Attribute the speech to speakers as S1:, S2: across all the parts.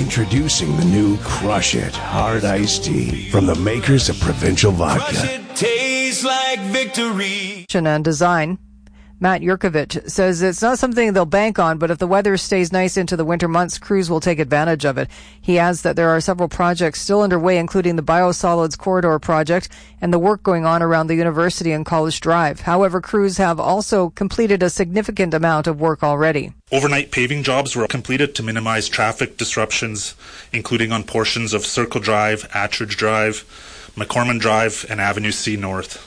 S1: Introducing the new Crush It Hard Iced Tea from the makers of Provincial Vodka.
S2: Crush it, tastes like victory.
S3: And design. Matt Yurkovich says it's not something they'll bank on, but if the weather stays nice into the winter months, crews will take advantage of it. He adds that there are several projects still underway, including the Biosolids Corridor project and the work going on around the university and College Drive. However, crews have also completed a significant amount of work already.
S4: Overnight paving jobs were completed to minimize traffic disruptions, including on portions of Circle Drive, Attridge Drive, McCormick Drive, and Avenue C North.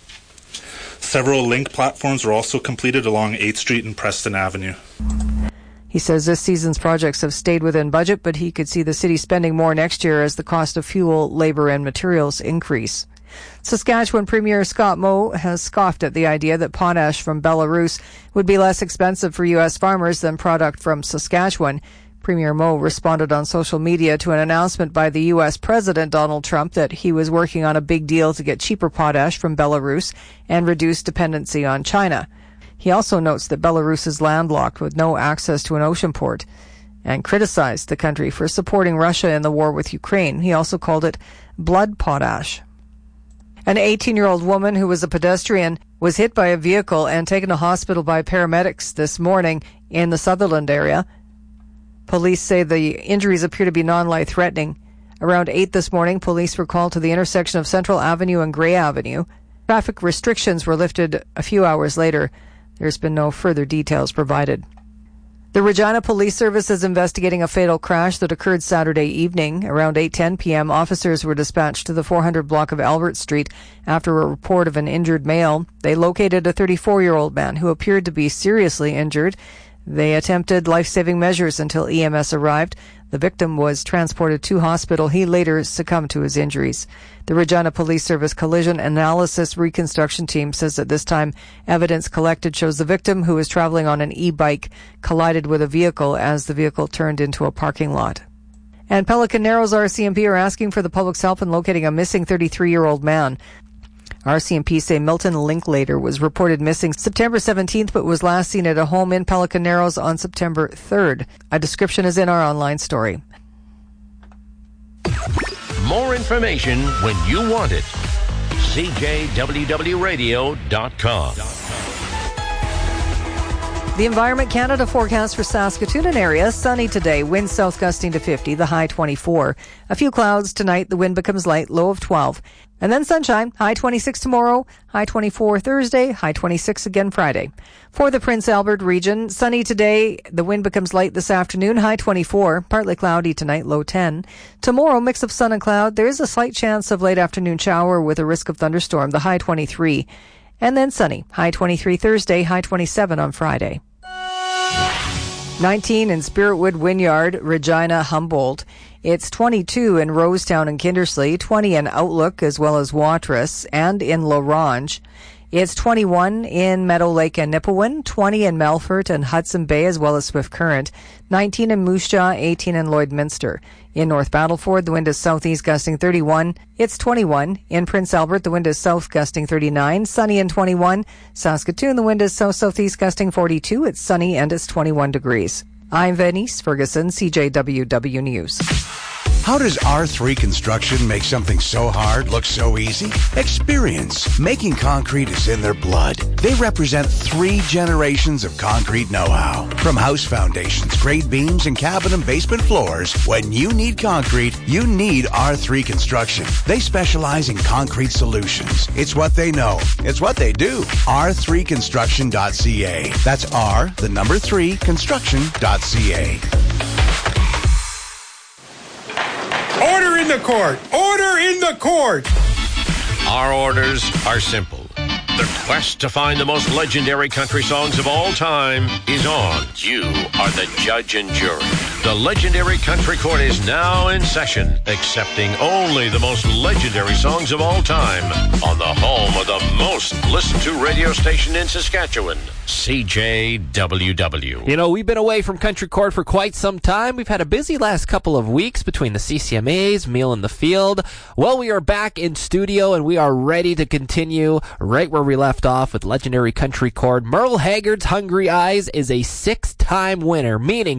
S4: Several link platforms were also completed along 8th Street and Preston Avenue.
S3: He says this season's projects have stayed within budget, but he could see the city spending more next year as the cost of fuel, labor, and materials increase. Saskatchewan Premier Scott Moe has scoffed at the idea that potash from Belarus would be less expensive for U.S. farmers than product from Saskatchewan. Premier Moe responded on social media to an announcement by the U.S. President Donald Trump that he was working on a big deal to get cheaper potash from Belarus and reduce dependency on China. He also notes that Belarus is landlocked with no access to an ocean port and criticized the country for supporting Russia in the war with Ukraine. He also called it blood potash. An 18-year-old woman who was a pedestrian was hit by a vehicle and taken to hospital by paramedics this morning in the Sutherland area. Police say the injuries appear to be non-life-threatening. Around 8 this morning, police were called to the intersection of Central Avenue and Grey Avenue. Traffic restrictions were lifted a few hours later. There's been no further details provided. The Regina Police Service is investigating a fatal crash that occurred Saturday evening. Around 8:10 p.m., officers were dispatched to the 400 block of Albert Street after a report of an injured male. They located a 34-year-old man who appeared to be seriously injured. They attempted life-saving measures until EMS arrived. The victim was transported to hospital. He later succumbed to his injuries. The Regina Police Service Collision Analysis Reconstruction Team says at this time, evidence collected shows the victim, who was traveling on an e-bike, collided with a vehicle as the vehicle turned into a parking lot. And Pelican Narrows RCMP are asking for the public's help in locating a missing 33-year-old man. RCMP say Milton Linklater was reported missing September 17th, but was last seen at a home in Pelican Narrows on September 3rd. A description is in our online story.
S5: More information when you want it. CJWWRadio.com.
S3: The Environment Canada forecast for Saskatoon and area. Sunny today, winds south gusting to 50, the high 24. A few clouds tonight, the wind becomes light, low of 12. And then sunshine, high 26 tomorrow, high 24 Thursday, high 26 again Friday. For the Prince Albert region, sunny today, the wind becomes light this afternoon, high 24. Partly cloudy tonight, low 10. Tomorrow, mix of sun and cloud. There is a slight chance of late afternoon shower with a risk of thunderstorm, the high 23. And then sunny, high 23 Thursday, high 27 on Friday. 19 in Spiritwood, Wynyard, Regina, Humboldt. It's 22 in Rosetown and Kindersley, 20 in Outlook as well as Watrous, and in La Ronge. It's 21 in Meadow Lake and Nipawin, 20 in Melfort and Hudson Bay as well as Swift Current, 19 in Moose Jaw, 18 in Lloydminster. In North Battleford, the wind is southeast gusting 31. It's 21. In Prince Albert, the wind is south gusting 39. Sunny and 21. Saskatoon, the wind is south-southeast gusting 42. It's sunny and it's 21 degrees. I'm Venice Ferguson, CJWW News.
S1: How does R3 Construction make something so hard look so easy? Experience. Making concrete is in their blood. They represent 3 generations of concrete know-how. From house foundations, grade beams, and cabin and basement floors, when you need concrete, you need R3 Construction. They specialize in concrete solutions. It's what they know. It's what they do. R3construction.ca. That's R, the number 3, construction.ca.
S6: Order in the court! Order in the court!
S5: Our orders are simple. The quest to find the most legendary country songs of all time is on. You are the judge and jury. The Legendary Country Court is now in session, accepting only the most legendary songs of all time on the home of the most listened to radio station in Saskatchewan, CJWW.
S7: You know, we've been away from Country Court for quite some time. We've had a busy last couple of weeks between the CCMAs, Meal in the Field. Well, we are back in studio and we are ready to continue right where we left off with Legendary Country Court. Merle Haggard's Hungry Eyes is a 6-time winner, meaning